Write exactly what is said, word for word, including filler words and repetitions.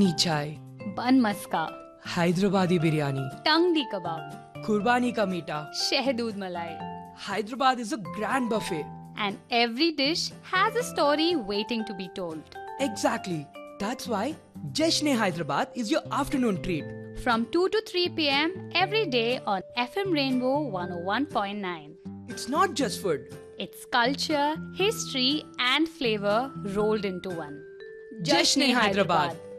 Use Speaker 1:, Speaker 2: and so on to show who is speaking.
Speaker 1: Afghani chai,
Speaker 2: bun maska,
Speaker 1: Hyderabadi biryani,
Speaker 2: tangdi kebab,
Speaker 1: Kurbani ka meeta.
Speaker 2: shehdood malai.
Speaker 1: Hyderabad is a grand buffet.
Speaker 2: And every dish has a story waiting to be told.
Speaker 1: Exactly. That's why Jashn-e-Hyderabad is your afternoon treat.
Speaker 2: From two to three p m every day on F M Rainbow one oh one point nine.
Speaker 1: It's not just food.
Speaker 2: It's culture, history and flavor rolled into one.
Speaker 1: Jashn-e-Hyderabad.